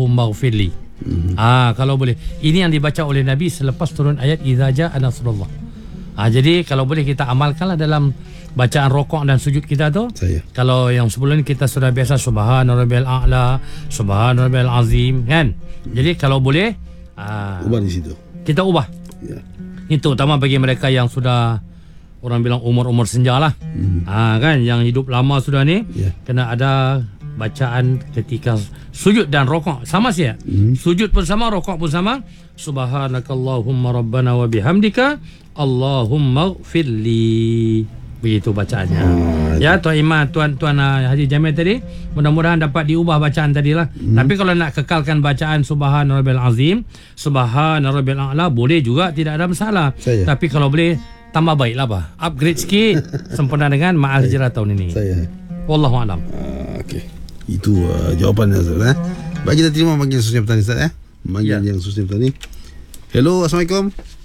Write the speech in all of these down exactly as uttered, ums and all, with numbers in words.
Allahumma ghfirli. Hmm. Ah, kalau boleh. Ini yang dibaca oleh Nabi selepas turun ayat idza jaa nasrullah. Ah, jadi kalau boleh kita amalkanlah dalam bacaan rokok dan sujud kita tu. Saya. Kalau yang sebelum ni kita sudah biasa subhana rabbil a'la, subhana rabbil azim kan. Hmm. Jadi kalau boleh ah, ubah di situ. Kita ubah. Ya. Itu terutama bagi mereka yang sudah orang bilang umur-umur senja lah. Hmm. Ah, kan yang hidup lama sudah ni ya. Kena ada bacaan ketika sujud dan rokok sama sih ya. Hmm. Sujud pun sama, rokok pun sama. Subhanakallahumma rabbana wa bihamdika Allahumma ghfirli. Begitu bacaannya. Ah, ya Tuan Iman, Tuan Tuan uh, Haji Jamil tadi, mudah-mudahan dapat diubah bacaan tadilah. Hmm. Tapi kalau nak kekalkan bacaan Subhana Rabbil Azim, Subhana Rabbil A'la boleh juga, tidak ada masalah. Saya. Tapi kalau boleh tambah baiklah bah. Upgrade sikit sempurna dengan Ma'al Hijrah tahun ini. Saya. Wallahu a'lam. Ah, okey. Itu uh, jawapannya Ustaz eh. Baik, kita terima panggilan Susi Petani Ustaz eh. Panggilan ya. Yang Susi Petani. Hello, Assalamualaikum.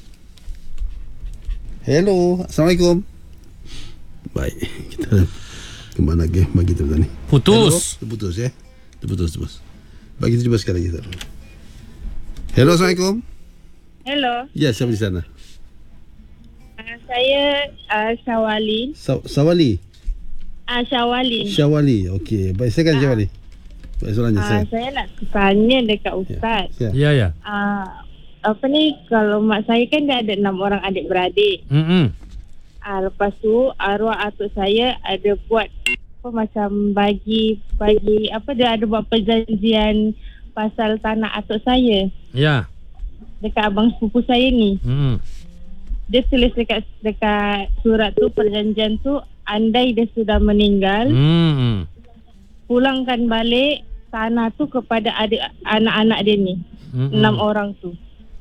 Hello, Assalamualaikum. Baik, kita ke mana lagi bagi kita ni? Putus. Hello? Putus ya. Putus terus. Bagi kita cuba sekali lagi. Hello, Assalamualaikum. Hello. Ya, siapa di sana? Uh, saya uh, Syawali. Sa- Sawali. Ah uh, Syawali. Syawali. Okey, baik, saya kan uh, Syawali. Baik, soalannya uh, saya. Saya nak tanya dekat Ustaz. Ya, ya. ya. Uh, apa ni, kalau mak saya kan dia ada enam orang adik-beradik. Hmm. Ah, lepas tu arwah atuk saya ada buat apa macam bagi bagi apa dia ada buat perjanjian pasal tanah atuk saya. Ya. Dekat abang sepupu saya ni. Hmm. Dia tulis dekat dekat surat tu, perjanjian tu, andai dia sudah meninggal, Hmm. pulangkan balik tanah tu kepada adik anak-anak dia ni. Hmm. Enam orang tu.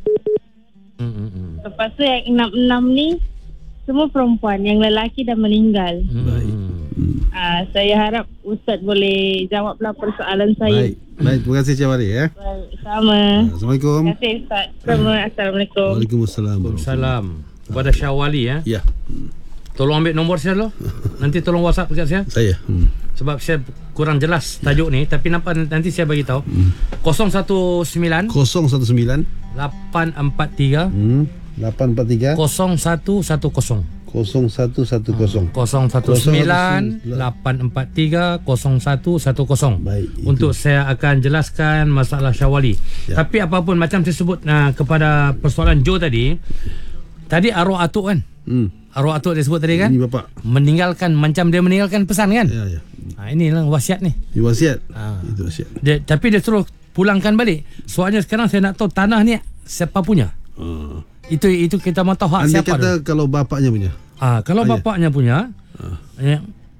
Hmm. Lepas tu yang enam-enam ni semua perempuan, yang lelaki dah meninggal. Baik. Hmm. Uh, saya harap Ustaz boleh jawablah persoalan saya. Baik. Baik, terima kasih Cik Wari ya. Baik, sama. Assalamualaikum. Terima kasih Ustaz. Assalamualaikum. Waalaikumsalam. Waalaikumsalam. Kepada Syawali ya. Ya. Tolong ambil nombor saya dulu. Nanti tolong WhatsApp dekat saya. Saya. Hmm. Sebab saya kurang jelas tajuk ya. ni, tapi nampak nanti saya bagi tahu. Hmm. kosong satu sembilan kosong satu sembilan lapan empat tiga hmm. lapan empat tiga kosong satu satu kosong kosong satu satu kosong kosong satu sembilan lapan empat tiga kosong satu satu kosong. Baik, untuk saya akan jelaskan masalah Syawali. Ya. Tapi apapun macam saya sebut uh, kepada persoalan Joe tadi, tadi arwah atuk kan. Hmm. Arwah atuk dia sebut tadi kan. Ini bapak meninggalkan, macam dia meninggalkan pesan kan. Ya, ya. Ha, inilah wasiat ni. Ini wasiat. Ha. Itu wasiat. Dia, tapi dia suruh pulangkan balik. Soalnya sekarang saya nak tahu tanah ni siapa punya. Uh. Itu itu kita mahu tahu hak Anda siapa. Anda kata dulu. Kalau bapaknya punya. Ah, kalau Ayah. bapaknya punya. Ah. Ya,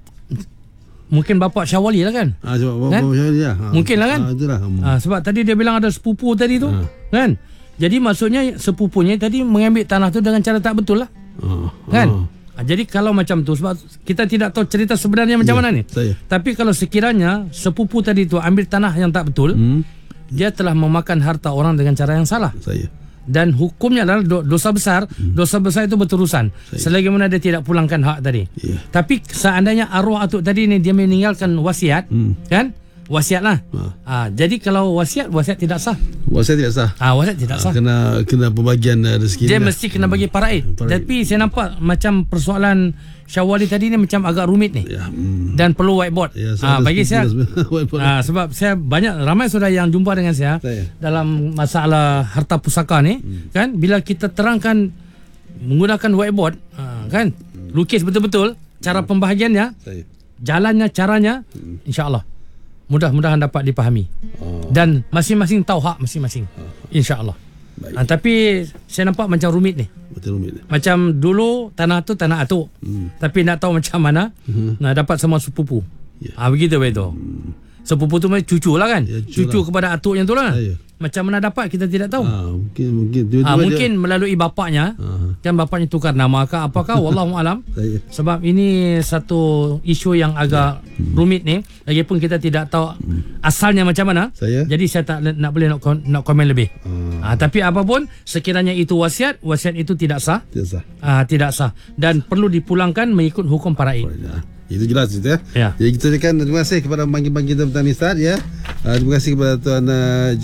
mungkin bapak Syawali lah kan. Ah, sebab kan? bapak Syawali lah. Ah. Mungkin lah kan. Ah, itulah. Ah, sebab tadi dia bilang ada sepupu tadi tu, ah. kan? Jadi maksudnya sepupunya tadi mengambil tanah tu dengan cara tak betul lah. Ah. Kan? Ah. Ah, jadi kalau macam tu, sebab kita tidak tahu cerita sebenarnya macam ya, mana ni. Saya. Tapi kalau sekiranya sepupu tadi tu ambil tanah yang tak betul, hmm. dia telah memakan harta orang dengan cara yang salah. Saya. Dan hukumnya adalah dosa besar. hmm. Dosa besar itu berterusan Saya. selagi mana dia tidak pulangkan hak tadi. yeah. Tapi seandainya arwah atuk tadi ni dia meninggalkan wasiat, hmm. kan, wasiat lah. ha. Ha, jadi kalau wasiat, wasiat tidak sah. Wasiat tidak sah. ha, Wasiat tidak sah. ha, Kena kena pembagian uh, rezeki. Dia mesti kena bagi paraid. paraid. Tapi saya nampak macam persoalan Syawali tadi ni macam agak rumit ni. ya. hmm. Dan perlu whiteboard. ya, ha, Bagi saya ha, sebab saya banyak, ramai saudara yang jumpa dengan saya, saya. dalam masalah harta pusaka ni, hmm. kan, bila kita terangkan menggunakan whiteboard, ha, kan, hmm. lukis betul-betul cara hmm. pembahagiannya, saya. jalannya, caranya, hmm. insya-Allah mudah-mudahan dapat dipahami. oh. Dan masing-masing tahu hak masing-masing, oh. insya-Allah. Ha, tapi saya nampak macam rumit ni. Betul rumit. Macam dulu tanah tu tanah atuk. Hmm. Tapi nak tahu macam mana, hmm. nak dapat sama sepupu. Yeah. Ha, begitu begitu. Hmm. Sepupu tu macam cucu lah kan. Ya, cucu cucu lah. Kepada atuknya tu lah. Ya, ya. Macam mana dapat kita tidak tahu. Ha, mungkin mungkin ha, mungkin dia melalui bapaknya. Ha. Kan bapaknya tukar nama ke apakah, wallahu alam. Ya. Sebab ini satu isu yang agak ya. hmm. rumit ni. Lagipun kita tidak tahu hmm. asalnya macam mana. Saya? Jadi saya tak nak boleh nak, nak komen lebih. Ha. Ha, tapi apapun sekiranya itu wasiat, wasiat itu tidak sah. Tidak sah. Ha, tidak sah dan perlu dipulangkan mengikut hukum paraid. Itu jelas itu ya. ya. Jadi kita ucapkan terima kasih kepada panggilan kita Petani Ustaz ya. Uh, terima kasih kepada Tuan uh,